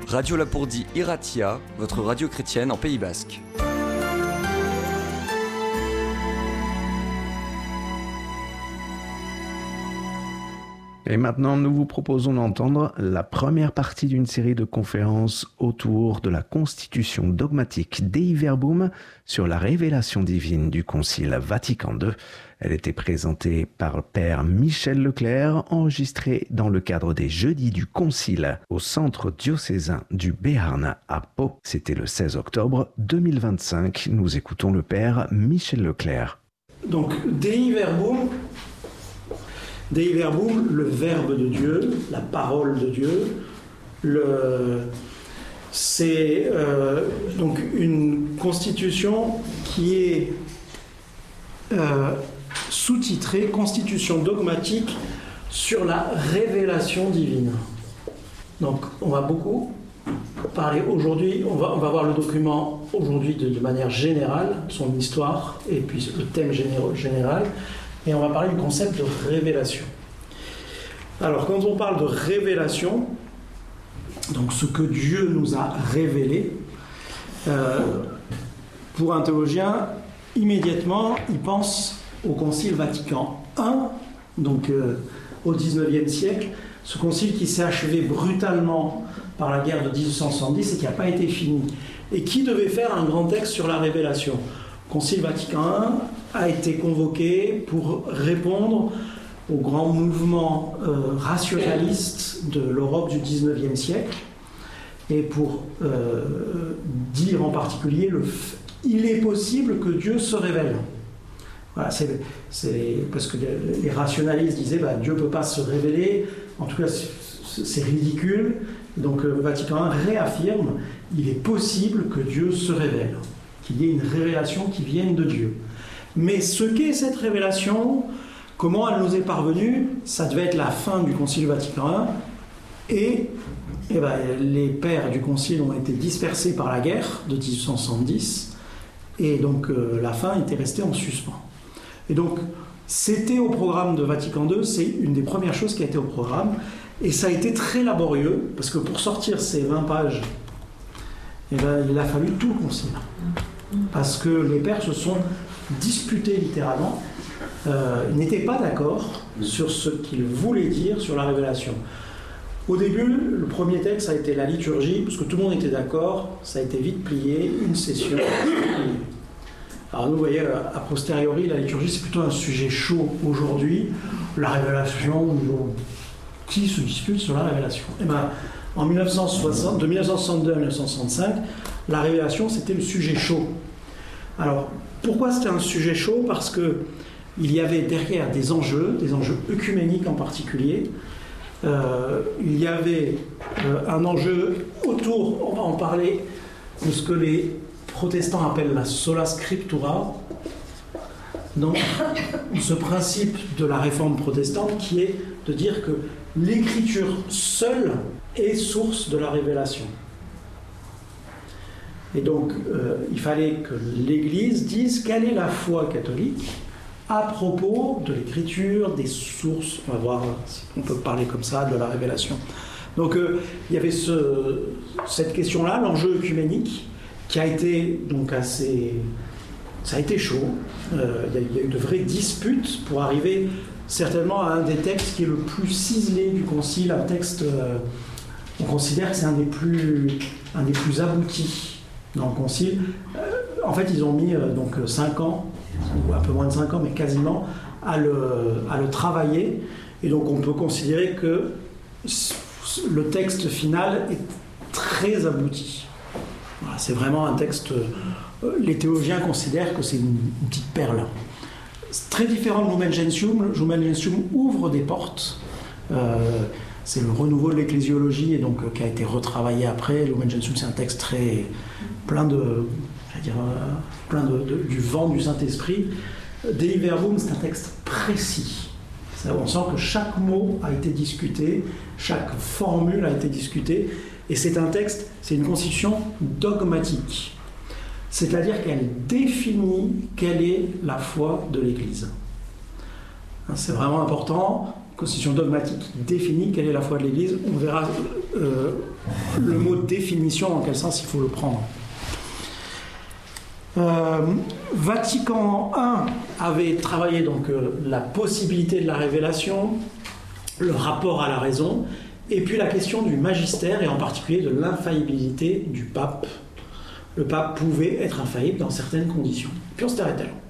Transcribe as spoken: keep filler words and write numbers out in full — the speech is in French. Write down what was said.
Radio Lapourdie Iratia, votre radio chrétienne en Pays Basque. Et maintenant, nous vous proposons d'entendre la première partie d'une série de conférences autour de la constitution dogmatique Dei Verbum sur la révélation divine du Concile Vatican deux. Elle était présentée par le père Michel Leclerc, enregistrée dans le cadre des Jeudis du Concile au centre diocésain du Béarn à Pau. C'était le seize octobre deux mille vingt-cinq. Nous écoutons le père Michel Leclerc. Donc, Dei Verbum, Dei Verbum, le Verbe de Dieu, la parole de Dieu, le, c'est euh, donc une constitution qui est euh, sous-titrée Constitution dogmatique sur la révélation divine. Donc, on va beaucoup parler aujourd'hui, on va, on va voir le document aujourd'hui de, de manière générale, son histoire et puis le thème général, général. Et on va parler du concept de révélation. Alors, quand on parle de révélation, donc ce que Dieu nous a révélé, euh, pour un théologien, immédiatement, il pense au Concile Vatican un, donc euh, au dix-neuvième siècle, ce concile qui s'est achevé brutalement par la guerre de dix-huit cent soixante-dix et qui n'a pas été fini, et qui devait faire un grand texte sur la révélation. Le Concile Vatican un a été convoqué pour répondre au grand mouvement euh, rationaliste de l'Europe du dix-neuvième siècle et pour euh, dire en particulier le f... il est possible que Dieu se révèle. Voilà, c'est, c'est parce que les rationalistes disaient bah, Dieu ne peut pas se révéler, en tout cas c'est, c'est ridicule. Donc le Vatican un réaffirme il est possible que Dieu se révèle, qu'il y ait une révélation qui vienne de Dieu. Mais ce qu'est cette révélation, comment elle nous est parvenue, ça devait être la fin du Concile Vatican un, et, et ben, les pères du Concile ont été dispersés par la guerre de dix-huit cent soixante-dix, et donc euh, la fin était restée en suspens. Et donc, c'était au programme de Vatican deux, c'est une des premières choses qui a été au programme, et ça a été très laborieux, parce que pour sortir ces vingt pages, eh ben, il a fallu tout le Concile. Parce que les pères se sont disputés littéralement, euh, ils n'étaient pas d'accord sur ce qu'ils voulaient dire sur la révélation. Au début, le premier texte a été la liturgie, parce que tout le monde était d'accord, ça a été vite plié, une session. Alors nous, vous voyez, a posteriori, la liturgie, c'est plutôt un sujet chaud aujourd'hui. La révélation, qui se dispute sur la révélation? Eh ben, en mille neuf cent soixante, de mille neuf cent soixante-deux à mille neuf cent soixante-cinq, la révélation, c'était le sujet chaud. Alors, pourquoi c'était un sujet chaud? Parce que il y avait derrière des enjeux, des enjeux œcuméniques en particulier. Euh, il y avait euh, un enjeu autour, on va en parler, de ce que les protestants appellent la sola scriptura. Donc, ce principe de la réforme protestante qui est de dire que l'écriture seule est source de la révélation. Et donc, euh, il fallait que l'Église dise quelle est la foi catholique à propos de l'écriture, des sources, on va voir si on peut parler comme ça, de la révélation. Donc, euh, il y avait ce, cette question-là, l'enjeu œcuménique, qui a été donc assez... Ça a été chaud. Euh, il, y a, il y a eu de vraies disputes pour arriver certainement à un des textes qui est le plus ciselé du Concile, un texte... Euh, on considère que c'est un des plus, un des plus aboutis dans le Concile. Euh, en fait, ils ont mis euh, donc cinq ans, ou un peu moins de cinq ans, mais quasiment, à le, à le travailler. Et donc, on peut considérer que le texte final est très abouti. Voilà, c'est vraiment un texte... Euh, les théologiens considèrent que c'est une, une petite perle. C'est très différent de Lumen Gentium. Lumen Gentium ouvre des portes. Euh, c'est le renouveau de l'ecclésiologie et donc euh, qui a été retravaillé après. Lumen Gentium, c'est un texte très plein de, je vais dire, euh, plein de, de, du vent du Saint-Esprit. Dei Verbum, c'est un texte précis. Ça, on sent que chaque mot a été discuté, chaque formule a été discutée, et c'est un texte, c'est une constitution dogmatique. C'est-à-dire qu'elle définit quelle est la foi de l'Église. C'est vraiment important constitution dogmatique qui définit quelle est la foi de l'Église. On verra euh, le mot définition, dans quel sens il faut le prendre. Euh, Vatican un avait travaillé donc euh, la possibilité de la révélation, le rapport à la raison, et puis la question du magistère, et en particulier de l'infaillibilité du pape. Le pape pouvait être infaillible dans certaines conditions. Puis on s'est arrêté là.